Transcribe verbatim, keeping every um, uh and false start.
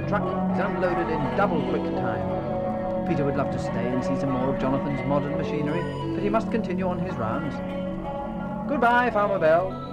truck is unloaded in double quick time. Peter would love to stay and see some more of Jonathan's modern machinery, but he must continue on his rounds. Goodbye, Farmer Bell.